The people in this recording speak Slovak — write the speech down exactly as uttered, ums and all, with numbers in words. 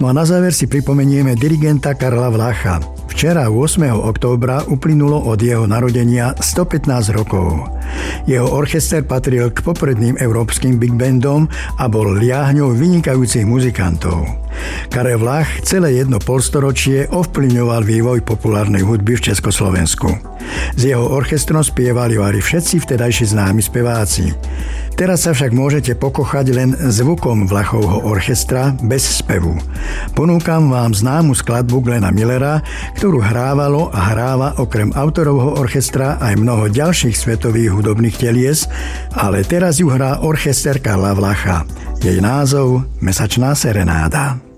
No a na záver si pripomenieme dirigenta Karla Vlacha. Včera ôsmeho októbra uplynulo od jeho narodenia stopätnásť rokov. Jeho orchester patril k popredným európskym big bandom a bol liahňou vynikajúcich muzikantov. Karel Vlach celé jedno polstoročie ovplyvňoval vývoj populárnej hudby v Československu. S jeho orchestrom spievali aj všetci vtedajší známi speváci. Teraz sa však môžete pokochať len zvukom Vlachovho orchestra bez spevu. Ponúkam vám známu skladbu Glena Millera, ktorú hrávalo a hráva okrem autorovho orchestra aj mnoho ďalších svetových hudobných telies, ale teraz ju hrá orchester Karla Vlacha. Jej názov Mesačná serenáda.